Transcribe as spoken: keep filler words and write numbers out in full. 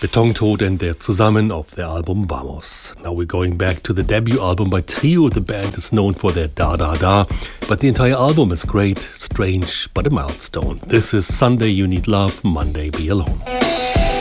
Betontod and their zusammen auf their album Vamos. Now we're going back to the debut album by Trio. The band is known for their da da da, but the entire album is great, strange, but a milestone. This is Sunday You Need Love, Monday Be Alone.